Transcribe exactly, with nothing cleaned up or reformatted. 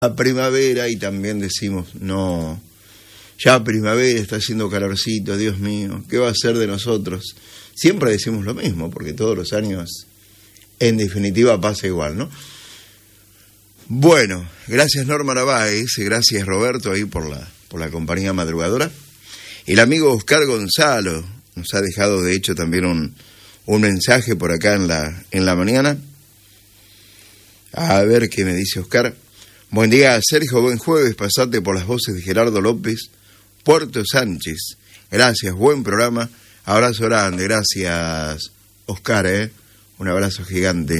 a primavera y también decimos, no, ya primavera, está haciendo calorcito, Dios mío, ¿qué va a ser de nosotros? Siempre decimos lo mismo, porque todos los años, en definitiva, pasa igual, ¿no? Bueno, gracias Norma Narváez, gracias Roberto ahí por la, por la compañía madrugadora. El amigo Oscar Gonzalo nos ha dejado, de hecho, también un, un mensaje por acá en la, en la mañana. A ver qué me dice Oscar. Buen día, Sergio, buen jueves, pasate por las voces de Gerardo López, Puerto Sánchez. Gracias, buen programa. Abrazo grande, gracias, Oscar, ¿eh? Un abrazo gigante.